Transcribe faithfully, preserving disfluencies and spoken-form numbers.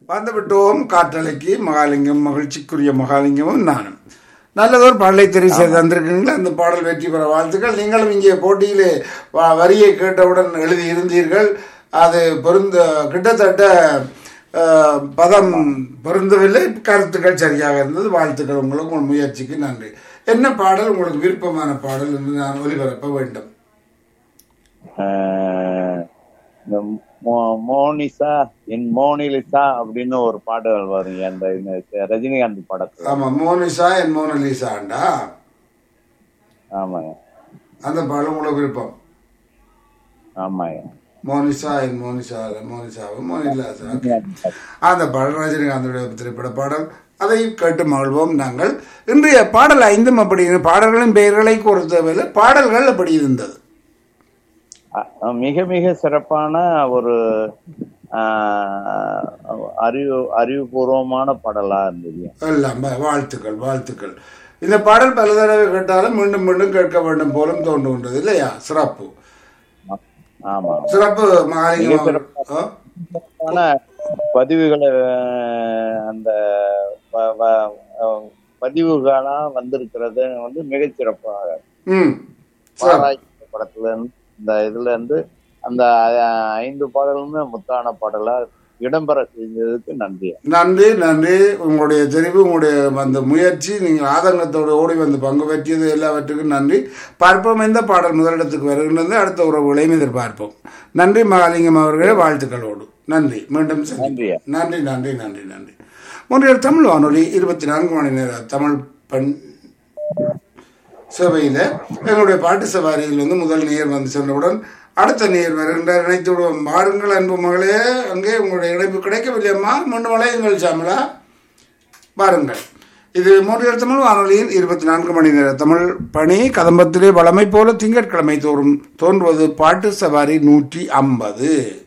வந்துவிட்டோம் காற்றலைக்கு. மகாலிங்கம், மகிழ்ச்சிக்குரிய மகாலிங்கமும் நானும். நல்லதொரு பாடலை தெரிவு செய்து தந்திருக்கீங்களா? அந்த பாடல் வெற்றி பெற வாழ்த்துக்கள். நீங்களும் இங்கே போட்டியிலே வரியை கேட்டவுடன் எழுதி இருந்தீர்கள். அது பொருந்த கிட்டத்தட்ட பதம் பொருந்தவில்லை, கருத்துக்கள் சரியாக இருந்தது. வாழ்த்துக்கள் உங்களுக்கு, உங்கள் முயற்சிக்கு நன்றி. என்ன பாடல் உங்களுக்கு விருப்பமான பாடல் என்று நான் ஒலிபரப்ப வேண்டும்? மோனிசா என் மோனிலிசா அப்படின்னு ஒரு பாடல் வரும் அந்த ரஜினிகாந்த் படத்துல. ஆமா, மோனிசா என் மோனலிசாண்டா. ஆமாங்க, அந்த பாடல் உங்களுக்கு விருப்பம்? ஆமாங்க, மோனிசா என் மோனிசா மோனிசாவும் மோனிலாசா. அந்த பாடல் ரஜினிகாந்தோட திரைப்பட பாடல். அதை கேட்டு மகிழ்வோம் நாங்கள். இன்றைய பாடல் ஐந்தும் அப்படி பாடல்களின் பெயர்களை கூறுத்தவில்லை, பாடல்கள் அப்படி இருந்தது. மிக மிக சிறப்பான ஒரு அறிவு அறிவுபூர்வமான பாடலா இருந்தது. எல்லாம் வாழ்த்துக்கள் வாழ்த்துக்கள். இந்த பாடல் பல தடவை கேட்டாலும் மீண்டும் மீண்டும் கேட்க வேண்டும் போலும் தோன்றுகின்றது இல்லையா? சிறப்பு. ஆமா, சிறப்பு மகாலிங்கம். பதிவுகளை அந்த பதிவுகளா வந்திருக்கிறது வந்து மிகச்சிறப்பாக படத்துல இருந்து இந்த இதுல இருந்து அந்த ஐந்து பாடலுமே முத்தான பாடலா இடம்பெற செஞ்சதுக்கு நன்றி நன்றி நன்றி. உங்களுடைய தெரிவு, உங்களுடைய அந்த முயற்சி, நீங்கள் ஆதங்கத்தோடு ஓடி வந்து பங்கு பெற்றியது எல்லாவற்றுக்கும் நன்றி. பார்ப்போம் எந்த பாடல் முதலிடத்துக்கு வருகின்றது. அடுத்த உறவுகளையும் எதிர்பார்ப்போம். நன்றி மகாலிங்கம் அவர்களே, வாழ்த்துக்களோடு நன்றி. மீண்டும் நன்றி நன்றி நன்றி நன்றி நன்றி. முன்றைய தமிழ் வானொலி இருபத்தி நான்கு மணி நேர தமிழ் பண் சேவையில் எங்களுடைய பாட்டு சவாரியில் வந்து முதல் நேர் வந்து சென்றவுடன் அடுத்த நேர் வருகின்றார். இணைத்து விடுவோம். மாறுங்கள் அன்பு மகளே, அங்கே உங்களுடைய இணைப்பு கிடைக்கவில்லையம்மா, மூன்று வளையங்கள் சாமலா பாருங்கள். இது மூன்றியல் தமிழ் வானொலியின் இருபத்தி நான்கு மணி நேர தமிழ் பணி. கதம்பத்திலே வளமை போல திங்கட்கிழமை தோறும் தோன்றுவது பாட்டு சவாரி நூற்றி ஐம்பது.